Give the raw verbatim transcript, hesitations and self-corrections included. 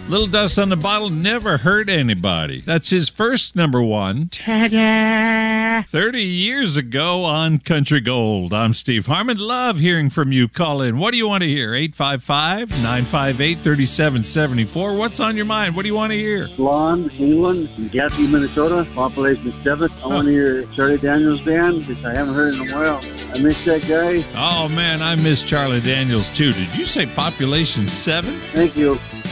Little Dust on the Bottle never hurt anybody. That's his first number one. Ta-da! thirty years ago on Country Gold. I'm Steve Harmon. Love hearing from you. Call in. What do you want to hear? eight five five, nine five eight, three seven seven four. What's on your mind? What do you want to hear? Blonde, England, from Gaffney, Minnesota, population seven. I want to hear Charlie Daniels Band, because I haven't heard it in a while. I miss that guy. Oh, man, I miss Charlie Daniels, too. Did you say population seven? Thank you.